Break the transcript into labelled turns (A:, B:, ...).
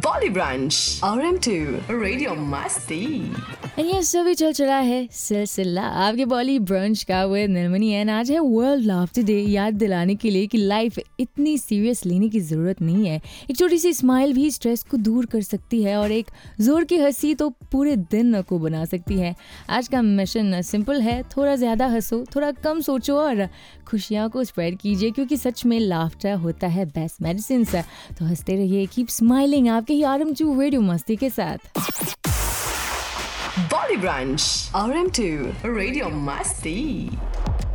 A: Bolly Brunch, RM2, Radio Masti.
B: ये सभी चल चला है सिलसिला आपके बॉली ब्रंच का विद नीलमणि एंड आज है वर्ल्ड लाफ्टर डे। याद दिलाने के लिए कि लाइफ इतनी सीरियस लेने की ज़रूरत नहीं है। एक छोटी सी स्माइल भी स्ट्रेस को दूर कर सकती है और एक जोर की हंसी तो पूरे दिन को बना सकती है। आज का मिशन सिंपल है, थोड़ा ज़्यादा हंसो, थोड़ा कम सोचो और खुशियाँ को स्प्रेड कीजिए, क्योंकि सच में लाफ्टर होता है बेस्ट मेडिसिन। तो हंसते रहिए, कीप स्माइलिंग आपके ही RM2 रेडियो मस्ती के साथ।
A: Bolly Brunch, RM2, Radio Masti.